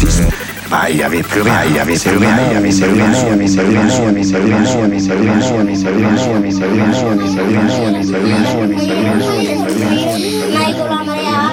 il n'y avait plus rien, il n'y avait plus rien, il n'y avait plus rien, il n'y avait plus rien, il n'y avait plus rien,